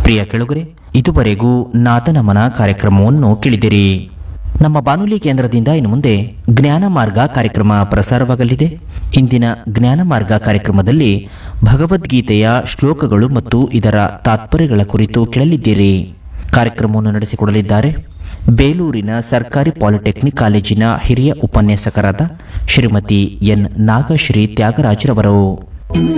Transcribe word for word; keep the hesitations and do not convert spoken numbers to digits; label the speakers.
Speaker 1: ಪ್ರಿಯ ಕೆಳಗರೆ, ಇದುವರೆಗೂ ನಾದನಮನ ಕಾರ್ಯಕ್ರಮವನ್ನು ಕೇಳಿದಿರಿ. ನಮ್ಮ ಬಾನುಲಿ ಕೇಂದ್ರದಿಂದ ಇನ್ನು ಮುಂದೆ ಜ್ಞಾನ ಮಾರ್ಗ ಕಾರ್ಯಕ್ರಮ ಪ್ರಸಾರವಾಗಲಿದೆ. ಇಂದಿನ ಜ್ಞಾನ ಮಾರ್ಗ ಕಾರ್ಯಕ್ರಮದಲ್ಲಿ ಭಗವದ್ಗೀತೆಯ ಶ್ಲೋಕಗಳು ಮತ್ತು ಇದರ ತಾತ್ಪರ್ಯಗಳ ಕುರಿತು ಕೇಳಲಿದ್ದೀರಿ. ಕಾರ್ಯಕ್ರಮವನ್ನು ನಡೆಸಿಕೊಡಲಿದ್ದಾರೆ ಬೇಲೂರಿನ ಸರ್ಕಾರಿ ಪಾಲಿಟೆಕ್ನಿಕ್ ಕಾಲೇಜಿನ ಹಿರಿಯ ಉಪನ್ಯಾಸಕರಾದ ಶ್ರೀಮತಿ ಎನ್ ನಾಗಶ್ರೀ ತ್ಯಾಗರಾಜ್ರವರು.